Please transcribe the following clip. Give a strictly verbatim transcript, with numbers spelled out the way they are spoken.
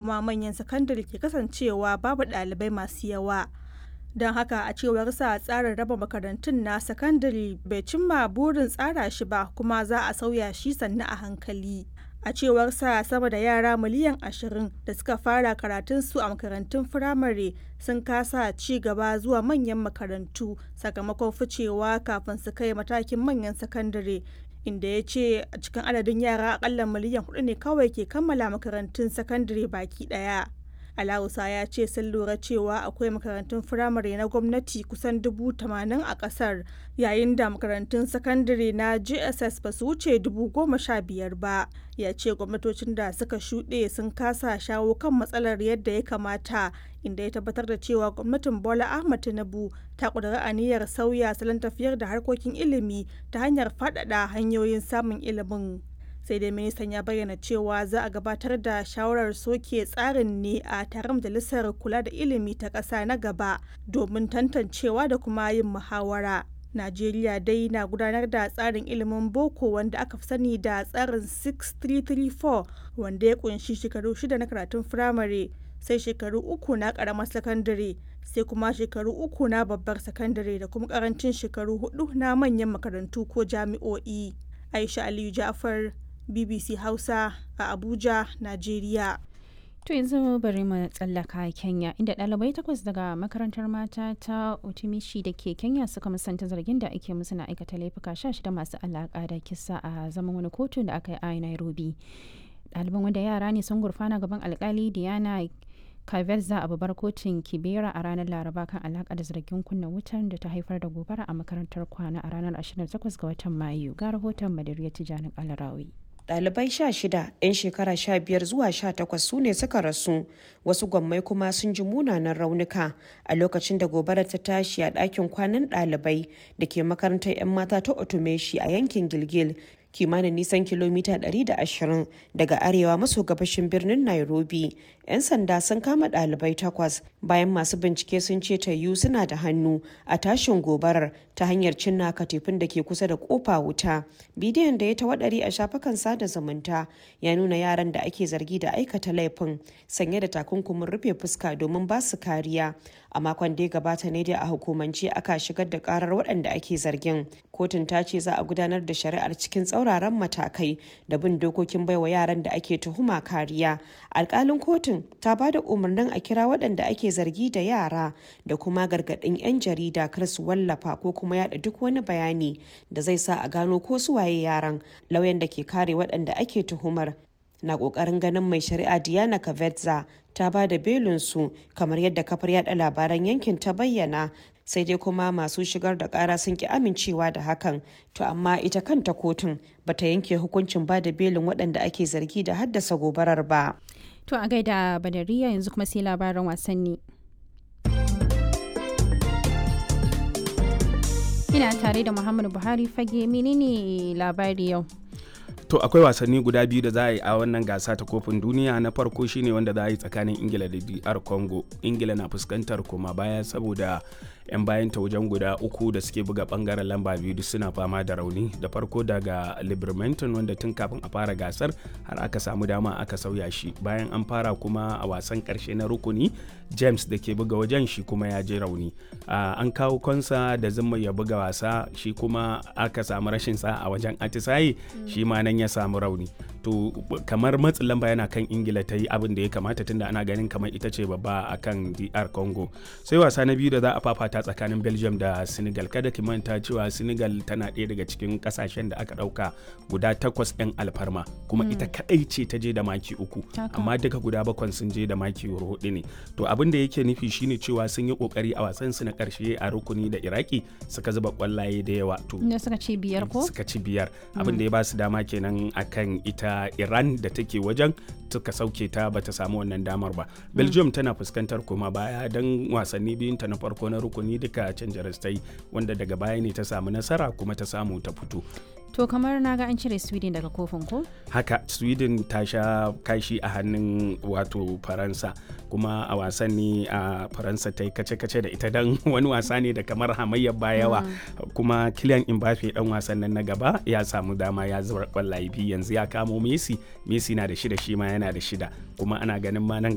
kuma manyan sakandare ke kasancewa babu ɗalibai masu yawa. Don haka a cewar sa tsarin raba makarantun na sakandare bai cimma burin tsara shi ba kuma za a sauya shi sannu a hankali. A cewar sa sama da yara miliyan ashirin da suka fara karatunsu a makarantun firamare sun kasa ci gaba zuwa manyan makarantu sakamakon ficewa kafin su kai matakin manyan sakandare, inda ya ce a cikin adadin yara akalla miliyan hudu ne kawai ke kammala makarantun sakandare baki daya. Alawusa ya ce sun lura cewa akwai makarantun firamare na gwamnati kusan dubu tamanin a kasar, yayin da makarantun sakandare na J S S ba su wuce dubu goma sha biyar ba. Ya ce gwamnatocin da suka shuɗe sun kasa shawo kan matsalar yadda ya kamata, inda ya tabbatar da cewa gwamnatin Bola Ahmed Tinubu ta ƙudiri aniyar sauya salon tafiyar da harkokin ilimi ta hanyar faɗaɗa hanyoyin samun ilimin. Sai dai ministan ya bayyana cewa za a gabatar da shawarar soke tsarin ne a taron majalisar kula da ilimi ta ƙasa na gaba domin tantancewa da kuma yin muhawara. Najeriya dai na gudanar da tsarin ilimin boko wanda aka fi sani da tsarin six three three four, wanda ya kunshi shekaru shida na karatun firamare, sai shekaru uku na ƙaramar sakandare, sai kuma shekaru uku na babbar sakandare da kuma ƙarancin shekaru hudu na manyan makarantu ko jami'o'i. Aisha Aliyu Ja'far, B B C Hausa a Abuja, Najeriya. To yanzu bari mu tsallaka Kenya, inda ɗalibai takwas daga makarantar mata ta Utimishi da ke Kenya suka musanta zargin da ake musu na aikata laifuka sha shida masu alaƙa da kisa a zaman wani kotu da aka yi a Nairobi. Ɗaliban wanda yara ne sun gurfana gaban alkali Diana Kavetza a babbar kotun Kibera a ranar Laraba kan alaƙa da zargin kunna wutar da ta haifar da gobara a makarantar kwana a ranar ashirin da takwas ga watan Mayu. Ga rahoton Madariya Tijjani Alarawi. Ɗalibai sha shida 'yan shekara sha biyar zuwa sha takwas su ne suka rasu, wasu gwammai kuma sun ji munanan raunuka a lokacin da gobarar ta tashi a ɗakin kwanan ɗalibai da ke makarantar 'yan mata ta Otumeshi a yankin Gilgil, kimanin nisan kilomita ɗari da ashirin daga arewa maso gabashin birnin Nairobi. 'Yan sanda sun kama ɗalibai takwas bayan masu bincike sun ce tayu suna da hannu a tashin gobarar ta hanyar cinna katifin da ke kusa da kofa wuta. Bidiyon da ya tawaɗari a shafukan sada zumunta ya nuna yaran da ake zargi da aikata laifin sanye da takunkumin rufe fuska domin ba su kariya. A makon da ya gabata ne dai a hukumance aka shigar da karar waɗanda ake zargin. Kotun ta ce za a gudanar da shari'ar cikin tsauraran matakai da bin dokokin baiwa yaran da ake tuhuma kariya. Alƙalin kotun ta ba da umarnin a kira waɗanda ake zargi da yara da kuma gargaɗin 'yan jarida kar su wallafa ko kuma yada duk wani bayani da zai sa a gano ko su waye yaran. Lauyan da ke kare waɗanda ake tuhumar na ƙoƙarin ganin mai shari'a Diana Kavetza ta ba da belinsu kamar yadda kafar yada labaran yankin ta bayyana, sai dai kuma masu shigar da ƙara sun ki amincewa da hakan. To amma ita kanta kotun bata yanke hukuncin ba da belin waɗanda ake zargi da haddasa gobarar ba. To a gaida Badariya, yanzu kuma sai labaran wasanni. Ina tare da Muhammadu Buhari fage, menene labari yau? To akwai wasanni guda biyu da za a yi a wannan gasa ta kofin duniya. Na farko shine wanda za a yi tsakanin Ingila da D R Congo. Ingila na fuskantar koma baya saboda 'yan bayan ta wajen guda uku da suke buga bangaren lamba biyu duk suna fama da rauni. Da farko daga Libermanton wanda tun kafin a fara gasar har aka samu dama aka sauya shi. Bayan an fara kuma a wasan karshe na rukuni, James da ke buga wajen shi kuma ya je rauni. Uh, an kawo Konsa da zuma ya buga wasa, shi kuma aka samu rashin sa a wajen atisaye, mm. shi ma nan ya samu rauni. To kamar matsin lamba yana kan Ingila ta yi abin da ya kamata tunda ana ganin kamar ita ce babba akan D R Congo. Sai wasa na biyu da za a fafata tsakanin Belgium da Senegal. Kada ki manta cewa Senegal tana ɗaya daga cikin kasashen da aka ɗauka guda takwas 'yan alfarma, kuma mm. ita kaɗai ce ta je da maki uku, amma duka guda bakwan sun je da maki hudu ne. To abin da yake nufi shine cewa sun yi kokari a wasan su na ƙarshe a rukuni da Iraki suka zuba kwallaye da yawa. To suka ci biyar ko? Suka ci biyar. Mm. Abin da ya ba su dama kenan akan ita Iran da take wajen, suka sauke ta bata samu wannan damar ba. Belgium tana fuskantar koma baya don wasanni biyun ta na farko na rukuni duka can jarastai, wanda daga baya ne ta samu nasara kuma ta samu ta fito. To kamar na ga an cire Sweden daga kofin ko? Haka, Sweden ta sha kashi a hannun wato Faransa, kuma a wasan ne a Faransa ta yi kace-kace da ita don wani wasa ne da kamar hamayyar bayawa, mm. kuma Kylian Mbappe dan wasan nan na gaba ya samu dama ya zubar kwallaye biyu, yanzu ya kamo Messi, Messi na da shida shi ma yana da shida, kuma ana ganin ma nan